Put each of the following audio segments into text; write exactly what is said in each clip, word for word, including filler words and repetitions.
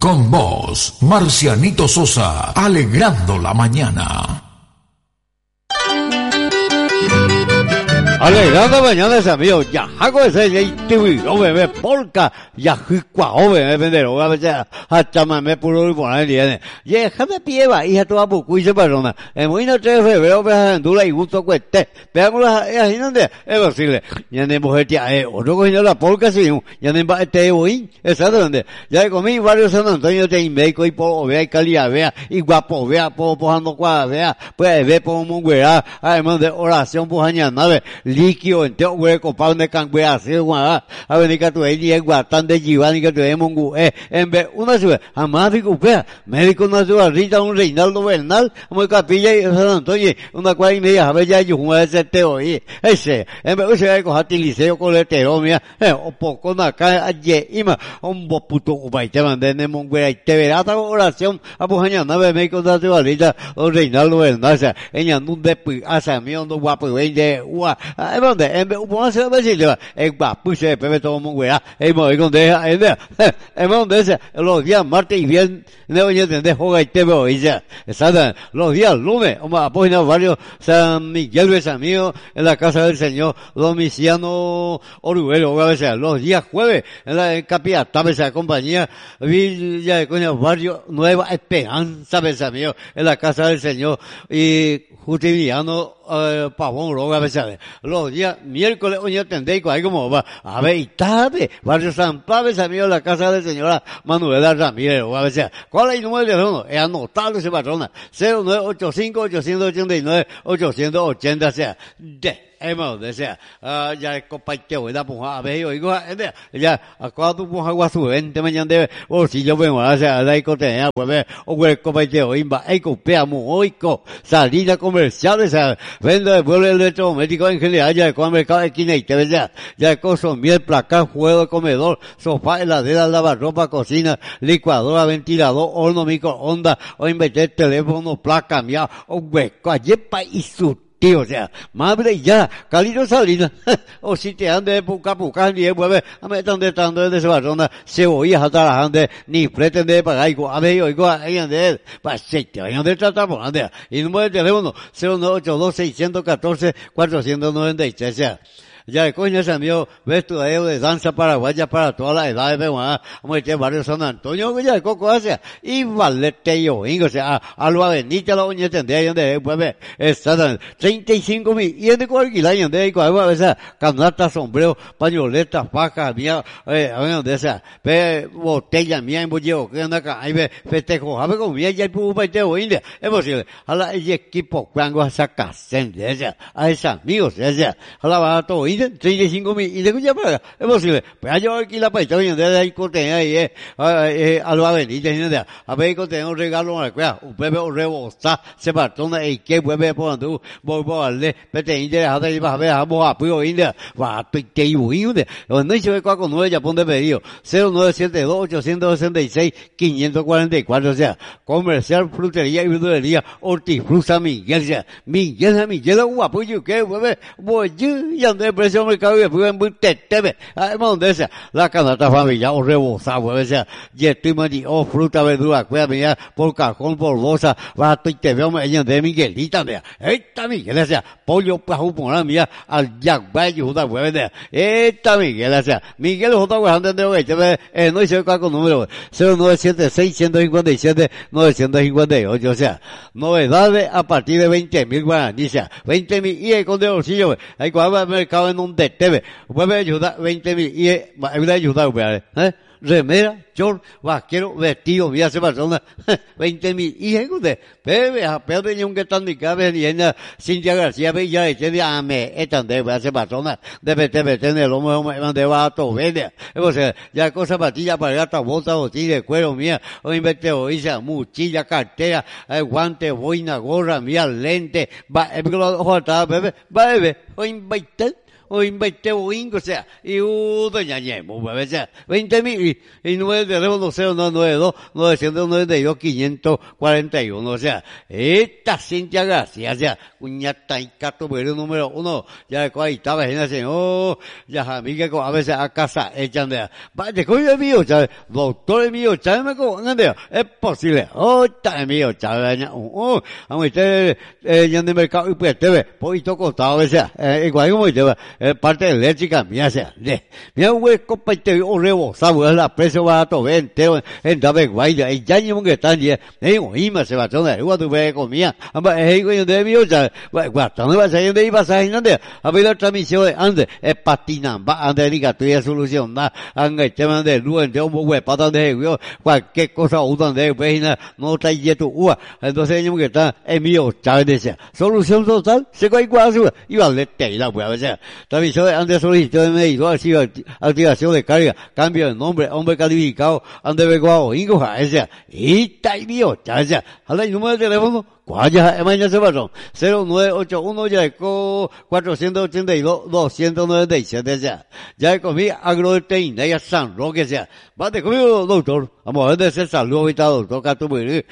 Con vos, Marcianito Sosa, alegrando la mañana. Alegrando mañana, amigos, ya hago ese T V, o bebé polka, ya jicua, o bebé vendero, a veces hasta me puro y poner viene. Y déjame pieva, hija toda bucu y se parona. En muy noche de febrero, pero en dula y gusto cueste. Veamos las, ahí donde, es posible. Ya de mujer tía, eh, otro cogiendo la polka, sí, ya de este boín, exacto donde. Ya comí varios San Antonio de Inmeco y por, vea y calidad, vea, y guapo, vea, por, pojando cuadra, vea, pues, ve por munguera, además de oración, pues, añadir, líquido entero hueco pa donde cangüe así guá a venir que tu ahí es guatán de Givani que tu es mongu eh en vez una ciudad jamás digo pea médico natural Rita un Reinaldo Bernal como capilla y San Antonio una cuadra y media a ver ya yo jugué ese teo ahí ese en vez de que coja tiliceo coletero mía eh o poco na acá ayer ima un boputo ubai te mandé de mongu y te verá ta oración a pues añana médico natural Rita un Reinaldo Bernal o sea ella no de asa mío no guapo vende ua es donde en vez de decirle es guapo se pepe todo el mundo es muy donde es es donde es los días martes y viernes no voy a entender juega y te veo y ya exacto los días lunes vamos a poner varios San Miguel de San Mío en la casa del señor Domiciano Orubelo a veces los días jueves en la capilla tal esa compañía Villa de Coña Barrio Nueva Esperanza de San Mío en la casa del señor y Justiniano eh, Pavón Roga a veces los días miércoles hoy entendéis ahí como va a ver y tarde Barrio San Pablo San la casa de señora Manuela Ramírez a veces ¿cuál es el número de teléfono? Es anotado ese patrona cero nueve ocho cinco ocho ocho nueve ocho ocho cero o sea de hemos desea ah ya el compañero da pues a ver yo digo ya cuando tú agua su vente mañana de o si yo vengo a hacer la economía pues o el compañero imba ecopeamos hoy co salida comercial esa venda de pueblo electrodoméstico en general ya el mercado de esquina y te ves ya ya coso miel placar juego comedor sofá heladera lavarropa cocina licuadora ventilador horno microondas o inverter teléfono placa mía o hueco allí pa y su tío, o sea, madre ya, Calino Salinas, o si te ande de puca puca, ni de mueve, a me están detando desde esa barrona, cebollas hasta la ande, ni pretende de pagar, a ver, yo, igual, ahí ande, pa, se te vayan de tratar, por ande, y número de teléfono, cero nueve ocho dos seis uno cuatro cuatro nueve seis, o sea, ya de coño se mío, ves tu de danza paraguaya para todas las edades, pero vamos a meter barrio San Antonio, ya de coco hace, y valete yo, o sea, a lo avenida la uña tendría, y donde, pues, ve, está, treinta y cinco mil, y es de cualquier y donde hay a veces, canasta, sombrero, pañoleta, faja, mía, eh, a ver, donde sea, ve, botella, mía, en bolleo, que anda acá, ahí ve, festejo, a ver, con mía, ya hay pupa y te voy, es posible, a la, el equipo, cuando a sacar, o sea, a esos amigos, o sea, a la va a todo, treinta y cinco mil, y de escucha para acá, es posible, pues yo aquí la paita, y donde hay contenido ahí, eh, a lo avenida, a ver, contenido un regalo, una cueva, un bebé, un rebosta, se partona, y que bebé, por tu, voy a darle, vete, india, a ver, a ver, vamos a apoyo, india, va a te india, no se ve con nueve, Japón de pedido, cero nueve siete dos ocho sesenta y seis quinientos cuarenta y cuatro, o sea, comercial, frutería y verdulería, hortifruza, Miguel, o sea, Miguel, Miguel, guapo, yo que, bebé, voy, y ande, precio mercado y después en Tebe, además donde sea, la canasta familiar, o rebozado, o sea, y estoy mani, o fruta, verdura, cuida, mira, por cajón, por bolsa, va a te veo, me de Miguelita, mira, esta Miguel, o sea, pollo, pajú, por mía, al Yagbayo, Juda, huevete, esta Miguel, o sea, Miguel, J. Guajante, de hoy, eh, no hice con número, cero nueve siete seis uno cinco siete nueve cinco ocho, o sea, novedades a partir de veinte mil guaraníes, o sea, veinte mil, y con de bolsillo, hay cuadra mercado en un de Tebe, puede ayudar veinte mil, y ayuda a ayudar, eh, remera, short, vaquero, vestido, vía se persona, veinte mil, y es usted, bebe, a peor de un que están mi cabeza, y ella, Cintia García, ve ya, y se dice, ah, me, esta de, vea se persona, debe tener, tener, lo mejor, de va a todo, vende, o sea, ya cosa patilla para gata, bota, botilla de cuero mía, o inverte, oísa, mochila, cartera, eh, guante, boina, gorra, mía, lente, va, eh, porque lo ojo, bebe, va, bebe, o invite, o veinte o cinco, o sea, y uno ya llevo, o sea, veinte mil y nueve teléfono cero nueve nueve dos nueve nueve dos quinientos cuarenta y uno, o sea, esta Cintia García, o sea, cuñata y cato, pero número uno, ya de ahí estaba en ese, oh, ya amiga, a veces a casa echan de, vaya, coño mío, ¿sabes? Doctor mío, ¿sabes? Me cojan de, es posible, oh, está mío, ¿sabes? Oh, a usted, eh, ya de mercado, y pues, te ve, poquito costado, o sea, eh, igual como te ve, eh, parte eléctrica, mira, o sea, de, mira, güey, compa, y te veo rebosado, es la precio barato, ve, entero, en David Guayda, y ya ni un que están, y, eh, oíme, se va a tomar, igual tu ve comida, amba, eh, güey, de mío, ¿sabes? Guardando, va a salir de ahí, va a salir, ¿no? A ver la transmisión, ande, es patinan, va, ande, diga, tu ya solución, na, ande, te mande, luz, de un güey, patan de, güey, cualquier cosa, usan de, güey, no trae yeto, ua, entonces, que está, es mío, ¿sabes? Decía, solución total, se cae igual, y va a leer, la güey, o sea, transmisión, ande, solicitud de medidor, activación de carga, cambio de nombre, hombre calificado, ande, veguao, ingo, o sea, y está mío, ¿sabes? O sea, anda, el número de teléfono, Guaya, mañana se pasó. cero nueve ocho uno ya con cuatrocientos ochenta y dos, doscientos noventa y siete, ya. Ya comí agroteína, ya San Roque, sea. Vate conmigo, doctor. Vamos a ver de ser salud, ahorita, doctor, que tú me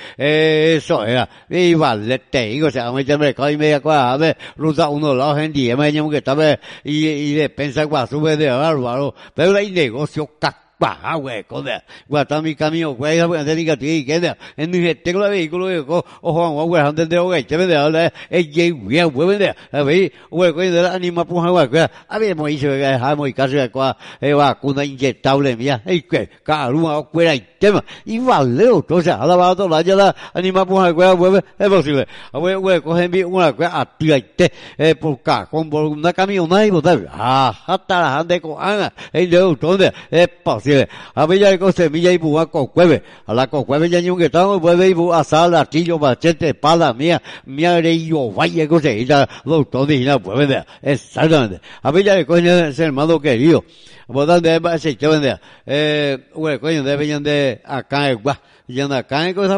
eso era. Y vale, te digo, o sea, vamos a mercado y media cuadra, a ver, ruta uno, la gente, mañana que estaba, y, y despensa, guasube de bárbaro. Pero hay negocio, cac. Baja, güey, joder. Guata mi camión, güey, güey, antes diga, tío, que da. En mi tengo el vehículo, güey, ojo, güey, antes de, güey, te vende, habla, es gay, güey, güey, vende. A ver, güey, güey, de la anima, puja, güey, güey. A ver, mo hizo, güey, dejamos y casi, güey, eh, vacuna inyectable, mía, eh, güey, caruma, güey, y tema. Y vale, entonces, a la bata, la ya la anima, puja, güey, güey, es posible. A ver, güey, cogen mi, una, güey, a ti, eh, por acá, con una camioneta y botar. Ah, hasta la gente con Ana, eh, de, entonces, es posible. A ver, ya con semilla y buba con cueve. A la con cueve ya ni un que estamos, puede ir a sala, artillo, machete, pala, mía, mía, de yo, vaya, cosa, y la doctor, y la puede ver. Exactamente. A ver, ya coño, ese hermano querido. Por donde va ese, que vende. Eh, güey, coño, deben de acá, guau. Y anda acá en cosas